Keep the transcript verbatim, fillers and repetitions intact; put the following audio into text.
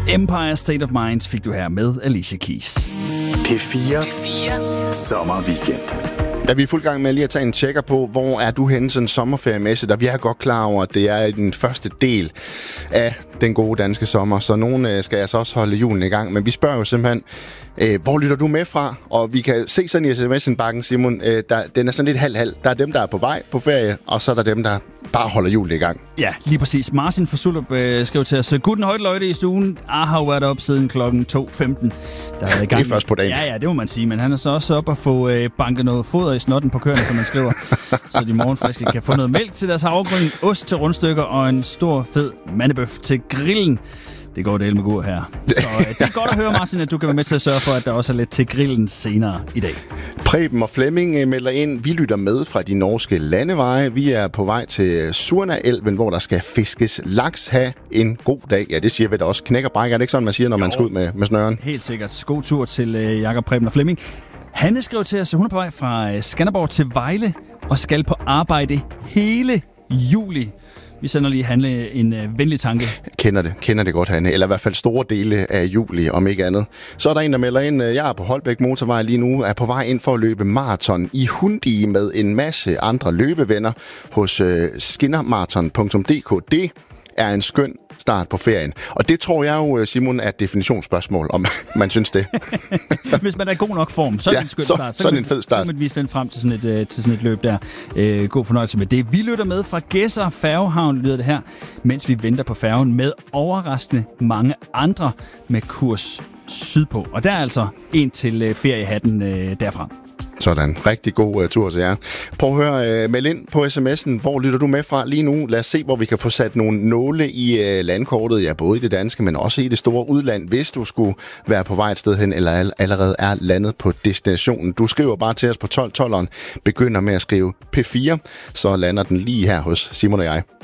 Empire State of Mind fik du her med Alicia Keys. P fire, P fire. Sommerweekend. Da vi er fuld gang med lige at tage en tjekker på, hvor er du henne sådan sommerferiemæssigt, og vi er godt klar over, at det er den første del af den gode danske sommer, så nogen skal altså også holde julen i gang. Men vi spørger jo simpelthen, øh, hvor lytter du med fra? Og vi kan se sådan i sms'en-bakken, Simon, øh, der, den er sådan lidt halv-halv. Der er dem, der er på vej på ferie, og så er der dem, der bare holder julen i gang. Ja, lige præcis. Martin fra Sulup øh, skrev til os, Guten højt løjte i stuen. Jeg har været op siden klokken to femten. Der er i gang. Det er først på dagen. Ja, ja, det må man sige. Men han er så også op og få øh, banket noget foder i snotten på køerne, som man skriver. Så de morgenfriske kan få noget mælk til deres havregryn, ost til rundstykker og en stor fed mandebøf til grillen. Det går del med god her. Så øh, det er godt at høre, Martin, at du kan være med til at sørge for, at der også er lidt til grillen senere i dag. Preben og Flemming melder ind. Vi lytter med fra de norske landeveje. Vi er på vej til Surnaelven, hvor der skal fiskes laks. Ha' en god dag. Ja, det siger vi da også. Knæk og bræk. Er det ikke sådan, man siger, når jo, man skal ud med, med snøren? Helt sikkert. God tur til øh, Jakob, Preben og Flemming. Hanne skrev til os, at hun er på vej fra øh, Skanderborg til Vejle og skal på arbejde hele juli. Vi sender lige Hanne en øh, venlig tanke. Kender det, kender det godt, Hanne. Eller i hvert fald store dele af juli, om ikke andet. Så er der en, der melder ind, jeg er på Holbæk Motorvej lige nu, er på vej ind for at løbe maraton i Hundi med en masse andre løbevenner hos øh, skinnermaraton punktum d k. Det er en skøn start på ferien. Og det tror jeg jo, Simon, er et definitionsspørgsmål, om man synes det. Hvis man er i god nok form, så er det ja, en skøn så, start. Så, så er det en fed start. Så kan man vise den frem til sådan et, uh, til sådan et løb der. Uh, god fornøjelse med det. Vi lytter med fra Gedser Færgehavn, lyder det her, mens vi venter på færgen med overraskende mange andre med kurs sydpå. Og der er altså en til uh, feriehatten uh, derfra. Sådan. Rigtig god uh, tur til jer. Prøv at høre, uh, meld ind på sms'en. Hvor lytter du med fra lige nu? Lad os se, hvor vi kan få sat nogle nåle i uh, landkortet. Ja, både i det danske, men også i det store udland, hvis du skulle være på vej et sted hen, eller all- allerede er landet på destinationen. Du skriver bare til os på tolv tolveren. Begynder med at skrive P fire, så lander den lige her hos Simon og jeg.